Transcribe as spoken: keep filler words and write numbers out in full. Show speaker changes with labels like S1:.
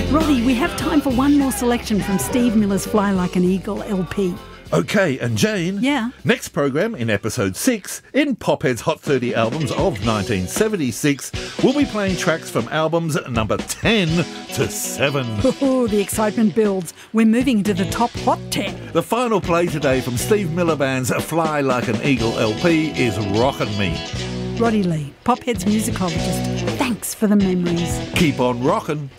S1: Roddy, we have time for one more selection from Steve Miller's Fly Like an Eagle L P.
S2: OK, and Jane,
S1: Yeah?
S2: next program in episode six, in Pophead's Hot thirty Albums of nineteen seventy-six, we'll be playing tracks from albums number ten to seven.
S1: Oh, the excitement builds. We're moving into the top Hot ten.
S2: The final play today from Steve Miller Band's Fly Like an Eagle L P is Rockin' Me.
S1: Roddy Lee, Pophead's musicologist. Thanks for the memories.
S2: Keep on rockin'.